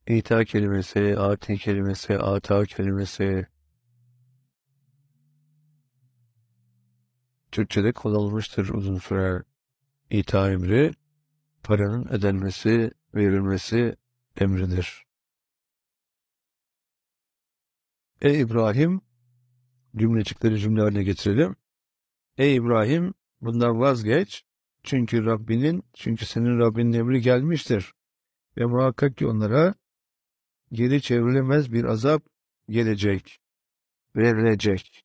İta kelimesi, ati kelimesi, ata kelimesi Türkçe'de kullanılmıştır uzun süre. İta emri, paranın ödenmesi, verilmesi emridir. Ey İbrahim, cümlecikleri cümle haline getirelim. Ey İbrahim, bundan vazgeç. Çünkü senin Rabbinin emri gelmiştir. Ve muhakkak ki onlara geri çevrilemez bir azap gelecek, verilecek.